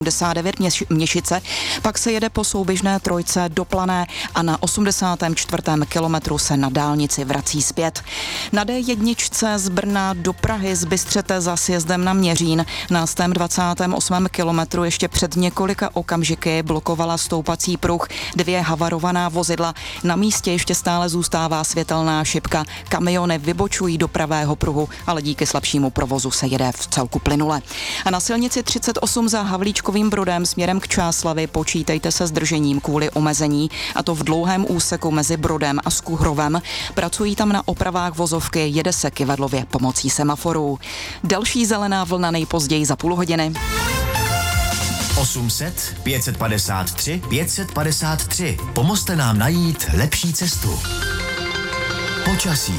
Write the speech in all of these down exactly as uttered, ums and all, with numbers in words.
osmdesát devět Měšice, pak se jede po souběžné trojce do Plané a na osmdesátém čtvrtém kilometru se na dálnici vrací zpět. Na D jedna z Brna do Prahy z Bystřete za sjezdem na Měřín na sto dvacátém osmém kilometru ještě před několika okamžiky blokovala stoupací pruh dvě havarovaná vozidla. Na místě ještě stále zůstává světelná šipka. Kamiony vybočují do pravého pruhu, ale díky slabšímu provozu se jede v celku plynule. A na silnici třicet osm za Havlíčkovým Brodem směrem k Čáslavi počítejte se zdržením kvůli omezení, a to v dlouhém úseku mezi Brodem a Skuhrovem. Pracují tam na opravách vozovky, jede se kyvadlově pomocí semaforů. Další zelená vlna nejpozději za půl hodiny. osm set pět set padesát tři pět set padesát tři. Pomozte nám najít lepší cestu. Počasí.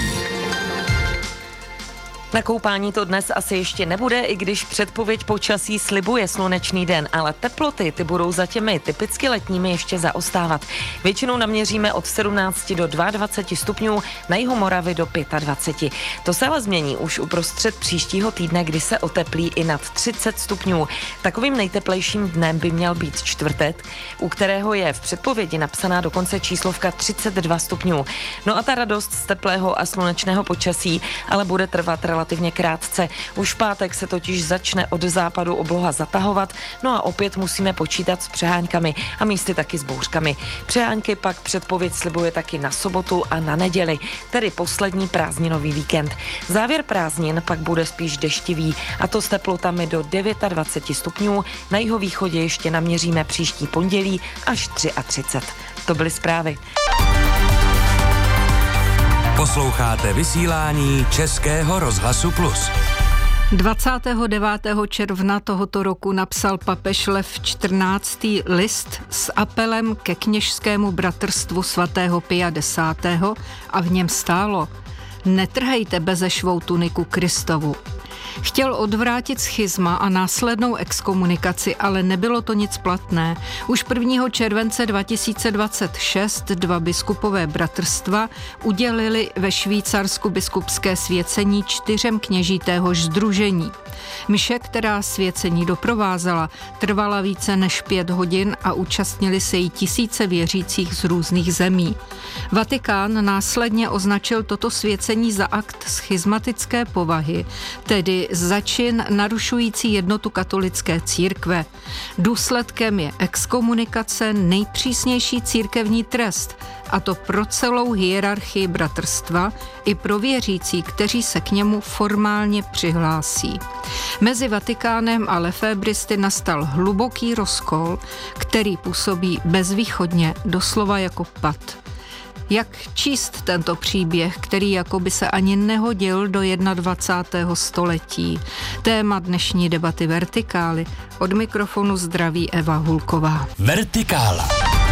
Na koupání to dnes asi ještě nebude, i když předpověď počasí slibuje slunečný den, ale teploty ty budou za těmi typicky letními ještě zaostávat. Většinou naměříme od sedmnácti do dvaceti dvou stupňů, na jihu Moravy do dvaceti pěti. To se ale změní už uprostřed příštího týdne, kdy se oteplí i nad třicet stupňů. Takovým nejteplejším dnem by měl být čtvrtek, u kterého je v předpovědi napsaná dokonce číslovka třicet dva stupňů. No a ta radost z teplého a slunečného počasí ale bude trvat relativně krátce. Už v pátek se totiž začne od západu obloha zatahovat, no a opět musíme počítat s přeháňkami a místy taky s bouřkami. Přeháňky pak předpověď slibuje taky na sobotu a na neděli, tedy poslední prázdninový víkend. Závěr prázdnin pak bude spíš deštivý, a to s teplotami do dvaceti devíti stupňů, na jihovýchodě ještě naměříme příští pondělí až třicet tři. To byly zprávy. Posloucháte vysílání Českého rozhlasu Plus. dvacátého devátého června tohoto roku napsal papež Lev čtrnáctý list s apelem ke kněžskému bratrstvu svatého Pia desátého a v něm stálo: netrhejte beze švou tuniku Kristovu. Chtěl odvrátit schizma a následnou exkomunikaci, ale nebylo to nic platné. Už prvního července dva tisíce dvacet šest dva biskupové bratrstva udělili ve Švýcarsku biskupské svěcení čtyřem kněží téhož sdružení. Mše, která svěcení doprovázela, trvala více než pět hodin a účastnili se jí tisíce věřících z různých zemí. Vatikán následně označil toto svěcení za akt schizmatické povahy, tedy začin narušující jednotu katolické církve. Důsledkem je exkomunikace, nejpřísnější církevní trest, a to pro celou hierarchii bratrstva i pro věřící, kteří se k němu formálně přihlásí. Mezi Vatikánem a lefébristy nastal hluboký rozkol, který působí bezvýchodně, doslova jako pad. Jak číst tento příběh, který jakoby se ani nehodil do dvacátého prvního století? Téma dnešní debaty Vertikály. Od mikrofonu zdraví Eva Hulková. Vertikála.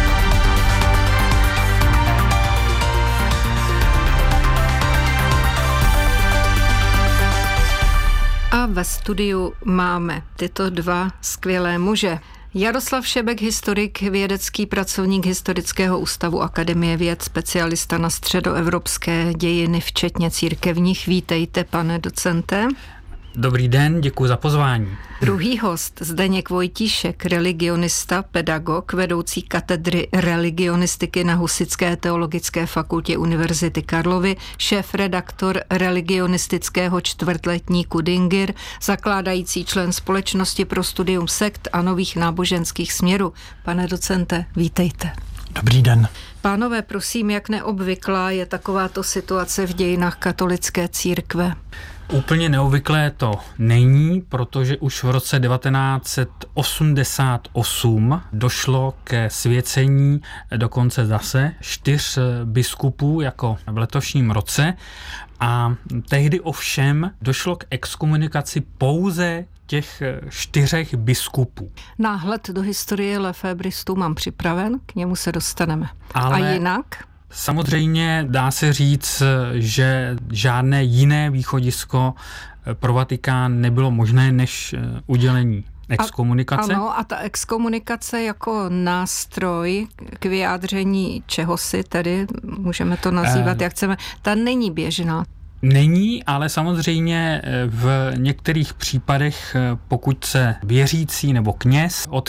A ve studiu máme tyto dva skvělé muže. Jaroslav Šebek, historik, vědecký pracovník Historického ústavu Akademie věd, specialista na středoevropské dějiny, včetně církevních. Vítejte, pane docente. Dobrý den, děkuji za pozvání. Druhý host, Zdeněk Vojtíšek, religionista, pedagog, vedoucí katedry religionistiky na Husitské teologické fakultě Univerzity Karlovy, šéf-redaktor religionistického čtvrtletníku Dingir, zakládající člen Společnosti pro studium sekt a nových náboženských směrů. Pane docente, vítejte. Dobrý den. Pánové, prosím, jak neobvyklá je takováto situace v dějinách katolické církve? Úplně neobvyklé to není, protože už v roce devatenáct set osmdesát osm došlo ke svěcení dokonce zase čtyř biskupů jako v letošním roce, a tehdy ovšem došlo k exkomunikaci pouze těch čtyřech biskupů. Náhled do historie lefébristů mám připraven, k němu se dostaneme. Ale a jinak? Samozřejmě dá se říct, že žádné jiné východisko pro Vatikán nebylo možné než udělení exkomunikace. A, ano, a ta exkomunikace jako nástroj k vyjádření čehosi, tedy můžeme to nazývat, eh, jak chceme, ta není běžná. Není, ale samozřejmě v některých případech, pokud se věřící nebo kněz od